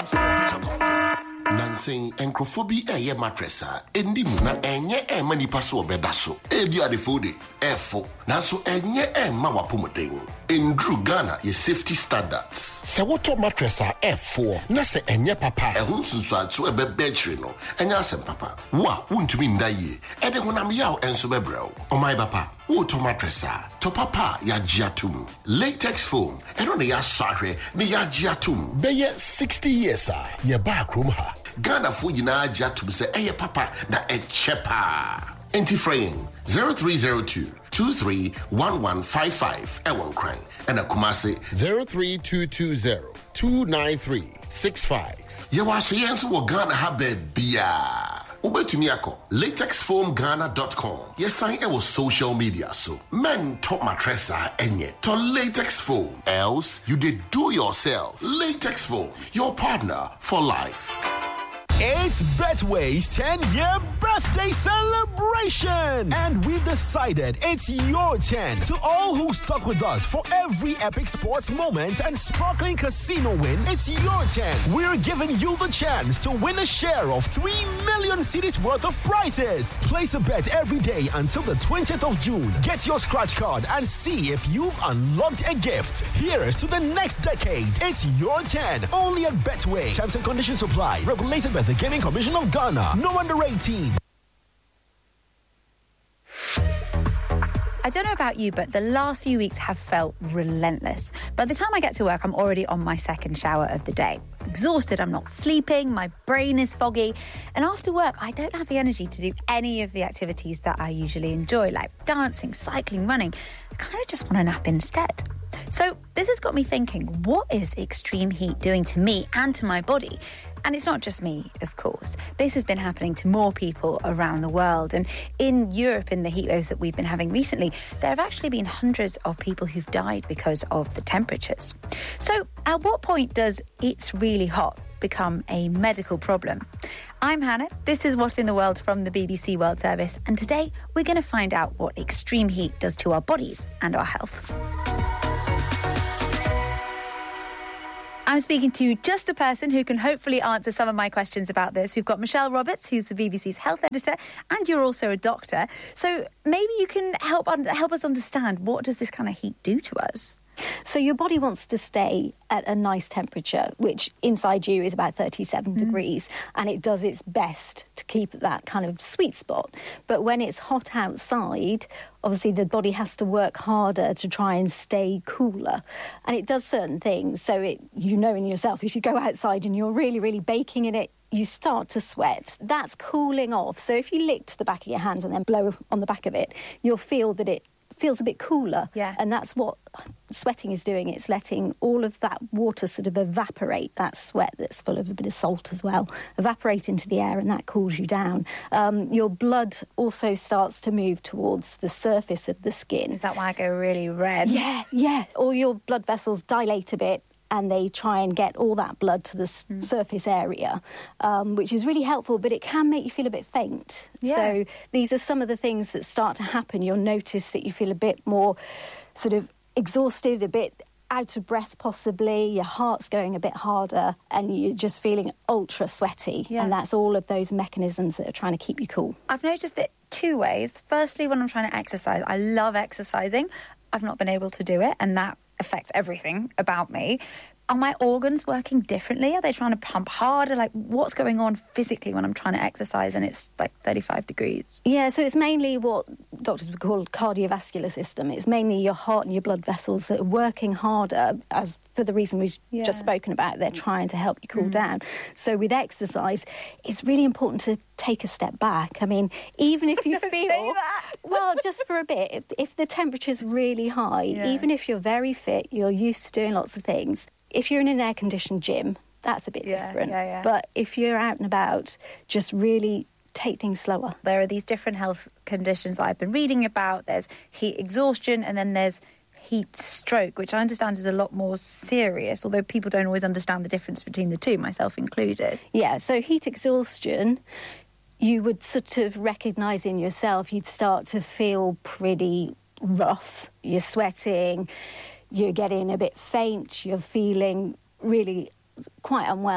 Nansing encrophobi eye matressa endi mu na enye ema nipa so obeda so ebi adefode efo nanso enye ema wapomoden endru Ghana ye safety standards se woto matressa efo na se enye papa ehun sunsu ato ebe betri no enya asem papa wa wuntumi ndaye ede honam yaw enso bebrel omai papa woto matressa to papa ya giatum latex foam eno ne ya sahwe ne ya giatum beye 60 years ye ba krom ha Ghana for yina jatum se eye papa na echepa. Enti fraying 0302 231155 ewon crying and a Kumasi 03220 29365. Yawaso yensu wo Ghana habe bia. Ubetumi akọ latexfoamghana.com. Yesan ewo social media so. Men top matressa enye to latex foam. Else you did do yourself. Latex foam, your partner for life. It's Betway's 10-year birthday celebration! And we've decided it's your 10. To all who stuck with us for every epic sports moment and sparkling casino win, it's your 10. We're giving you the chance to win a share of 3 million cedis worth of prizes. Place a bet every day until the 20th of June. Get your scratch card and see if you've unlocked a gift. Here's to the next decade. It's your 10. Only at Betway. Terms and conditions apply. Regulated by the Gaming Commission of Ghana. No under 18. I don't know about you, but the last few weeks have felt relentless. By the time I get to work, I'm already on my second shower of the day. Exhausted, I'm not sleeping, my brain is foggy, and after work, I don't have the energy to do any of the activities that I usually enjoy, like dancing, cycling, running. I kind of just want to nap instead. So this has got me thinking, what is extreme heat doing to me and to my body? And it's not just me, of course. This has been happening to more people around the world. And in Europe, in the heat waves that we've been having recently, there have actually been hundreds of people who've died because of the temperatures. So at what point does it's really hot become a medical problem? I'm Hannah. This is What's in the World from the BBC World Service. And today we're going to find out what extreme heat does to our bodies and our health. I'm speaking to just the person who can hopefully answer some of my questions about this. We've got Michelle Roberts, who's the BBC's health editor, and you're also a doctor. So maybe you can help us understand, what does this kind of heat do to us? So your body wants to stay at a nice temperature, which inside you is about 37 degrees, and it does its best to keep that kind of sweet spot. But when it's hot outside, obviously the body has to work harder to try and stay cooler, and it does certain things. So you know in yourself, if you go outside and you're really, really baking in it, you start to sweat. That's cooling off. So if you lick to the back of your hand and then blow on the back of it, you'll feel that it feels a bit cooler. Yeah. And that's what sweating is doing. It's letting all of that water sort of evaporate, that sweat that's full of a bit of salt as well, evaporate into the air, and that cools you down. Your blood also starts to move towards the surface of the skin. Is that why I go really red? Yeah. All your blood vessels dilate a bit, and they try and get all that blood to the surface area, which is really helpful, but it can make you feel a bit faint. Yeah. So these are some of the things that start to happen. You'll notice that you feel a bit more sort of exhausted, a bit out of breath possibly, your heart's going a bit harder, and you're just feeling ultra sweaty. Yeah. And that's all of those mechanisms that are trying to keep you cool. I've noticed it two ways. Firstly, when I'm trying to exercise, I love exercising. I've not been able to do it, and that affects everything about me. Are my organs working differently? Are they trying to pump harder? Like, what's going on physically when I'm trying to exercise and it's like 35 degrees? Yeah, so it's mainly what doctors would call cardiovascular system. It's mainly your heart and your blood vessels that are working harder, as for the reason we've just spoken about. They're trying to help you cool down. So with exercise, it's really important to take a step back. I mean, even if you feel... Well, just for a bit, if the temperature's really high, even if you're very fit, you're used to doing lots of things, if you're in an air-conditioned gym, that's a bit different. But if you're out and about, just really take things slower. There are these different health conditions that I've been reading about. There's heat exhaustion, and then there's heat stroke, which I understand is a lot more serious, although people don't always understand the difference between the two, myself included. Yeah, so heat exhaustion, you would sort of recognise in yourself, you'd start to feel pretty rough. You're sweating, you're getting a bit faint, you're feeling really quite unwell.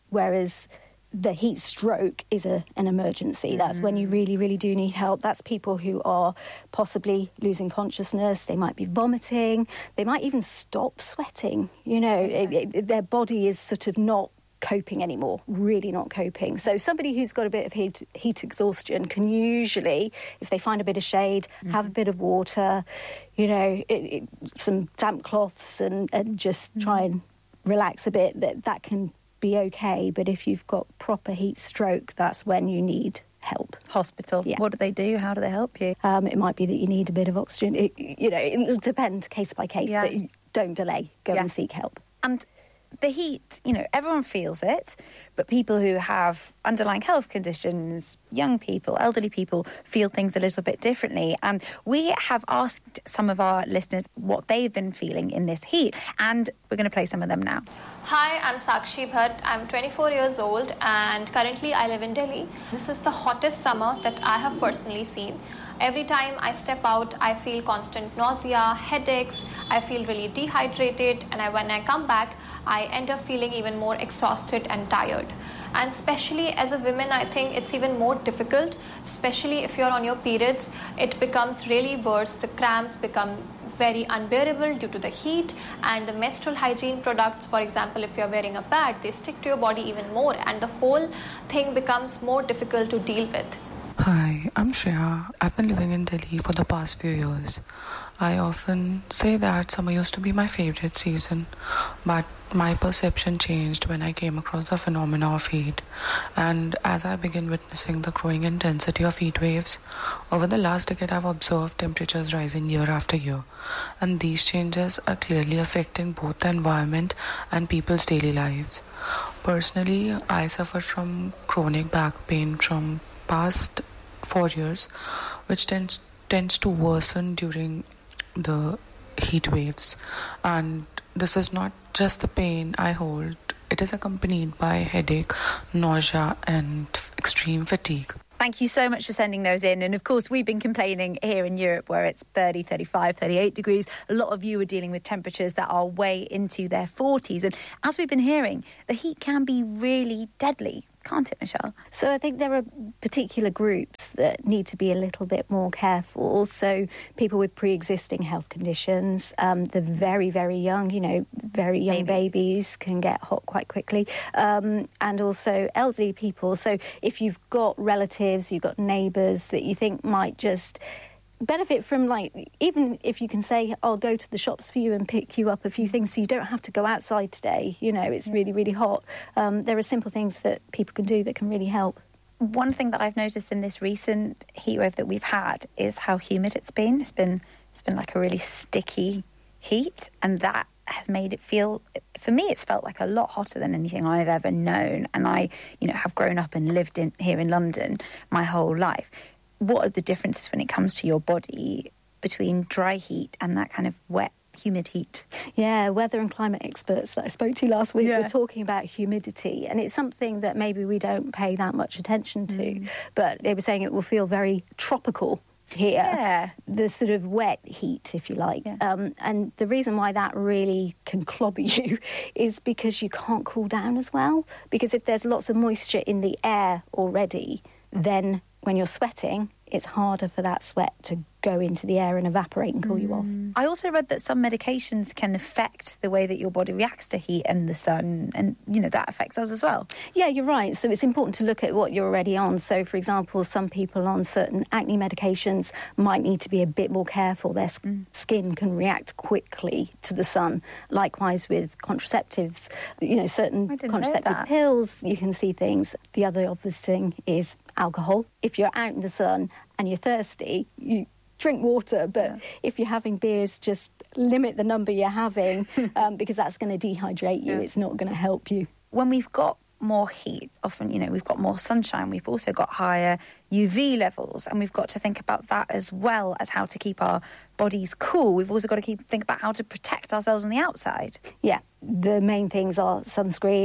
whereas the heat stroke is an emergency. That's when you really, really do need help. That's people who are possibly losing consciousness. They might be vomiting. They might even stop sweating. You know, their body is sort of not coping anymore, really not coping. So somebody who's got a bit of heat exhaustion can usually, if they find a bit of shade, have a bit of water, you know, some damp cloths and just try and relax a bit, that can be okay. But if you've got proper heat stroke, that's when you need help. Hospital. Yeah. What do they do? How do they help you? It might be that you need a bit of oxygen. It'll depend case by case, but don't delay. Go and seek help. And the heat, you know, everyone feels it, but people who have underlying health conditions, young people, elderly people, feel things a little bit differently. And we have asked some of our listeners what they've been feeling in this heat, and we're going to play some of them now. Hi, I'm Sakshi Bhatt. I'm 24 years old and currently I live in Delhi. This is the hottest summer that I have personally seen. Every time I step out, I feel constant nausea, headaches, I feel really dehydrated, and when I come back, I end up feeling even more exhausted and tired. And especially as a woman, I think it's even more difficult, especially if you're on your periods. It becomes really worse. The cramps become very unbearable due to the heat, and the menstrual hygiene products, for example, if you're wearing a pad, they stick to your body even more, and the whole thing becomes more difficult to deal with. Hi, I'm Shreya. I've been living in Delhi for the past few years. I often say that summer used to be my favorite season, but my perception changed when I came across the phenomena of heat. And as I began witnessing the growing intensity of heat waves, over the last decade I've observed temperatures rising year after year. And these changes are clearly affecting both the environment and people's daily lives. Personally, I suffer from chronic back pain from past 4 years, which tends to worsen during the heat waves. And this is not just the pain I hold, it is accompanied by headache, nausea and extreme fatigue. Thank you so much for sending those in. And of course, we've been complaining here in Europe where it's 30, 35, 38 degrees. A lot of you are dealing with temperatures that are way into their 40s. And as we've been hearing, the heat can be really deadly, can't it, Michelle? So I think there are particular groups that need to be a little bit more careful. So people with pre-existing health conditions, the very, very young, very young babies can get hot quite quickly, and also elderly people. So if you've got relatives, you've got neighbours that you think might just benefit from, even if you can say, I'll go to the shops for you and pick you up a few things so you don't have to go outside today, it's really, really hot. There are simple things that people can do that can really help. One thing that I've noticed in this recent heatwave that we've had is how humid it's been. It's been like a really sticky heat, and that has made it feel, for me, it's felt like a lot hotter than anything I've ever known. And I, have grown up and lived here in London my whole life. What are the differences when it comes to your body between dry heat and that kind of wet, humid heat? Yeah, weather and climate experts that I spoke to last week were talking about humidity, and it's something that maybe we don't pay that much attention to, but they were saying it will feel very tropical here, the sort of wet heat, if you like. And the reason why that really can clobber you is because you can't cool down as well, because if there's lots of moisture in the air already, then when you're sweating, it's harder for that sweat to go into the air and evaporate and cool you off. I also read that some medications can affect the way that your body reacts to heat and the sun, and, that affects us as well. Yeah, you're right. So it's important to look at what you're already on. So, for example, some people on certain acne medications might need to be a bit more careful. Their skin can react quickly to the sun. Likewise with contraceptives, certain contraceptive pills, you can see things. The other obvious thing is alcohol. If you're out in the sun and you're thirsty, you drink water, but if you're having beers, just limit the number you're having because that's going to dehydrate you. It's not going to help you. When we've got more heat, often, we've got more sunshine, we've also got higher UV levels, and we've got to think about that as well as how to keep our bodies cool. We've also got to think about how to protect ourselves on the outside. Yeah, the main things are sunscreen,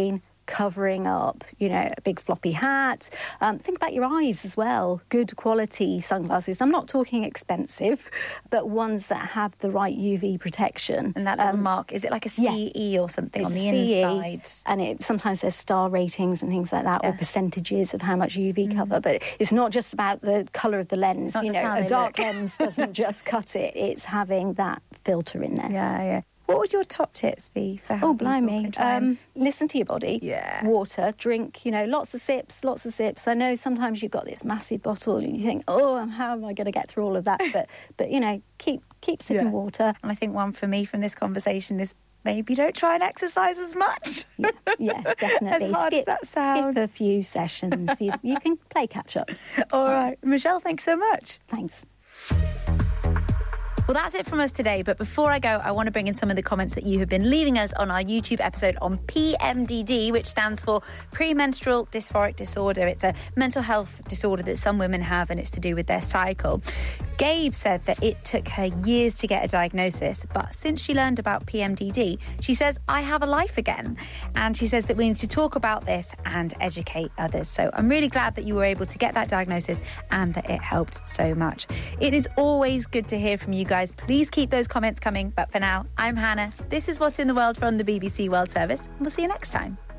covering up, a big floppy hat. Think about your eyes as well. Good quality sunglasses. I'm not talking expensive, but ones that have the right UV protection. And that little mark, is it like a CE or something on the inside? And sometimes there's star ratings and things like that, or percentages of how much UV cover. But it's not just about the colour of the lens. A dark lens doesn't just cut it. It's having that filter in there. Yeah. What would your top tips be for how blimey. Listen to your body. Yeah. Water, drink, lots of sips. I know sometimes you've got this massive bottle and you think, how am I going to get through all of that? But keep sipping water. And I think one for me from this conversation is maybe don't try and exercise as much. Yeah, definitely. As hard as that sounds. Skip a few sessions. You can play catch up. All right. Michelle, thanks so much. Thanks. Well, that's it from us today. But before I go, I want to bring in some of the comments that you have been leaving us on our YouTube episode on PMDD, which stands for premenstrual dysphoric disorder. It's a mental health disorder that some women have, and it's to do with their cycle. Gabe said that it took her years to get a diagnosis, but since she learned about PMDD, she says, I have a life again. And she says that we need to talk about this and educate others. So I'm really glad that you were able to get that diagnosis and that it helped so much. It is always good to hear from you guys. Please keep those comments coming. But for now, I'm Hannah. This is What's in the World from the BBC World Service, and we'll see you next time.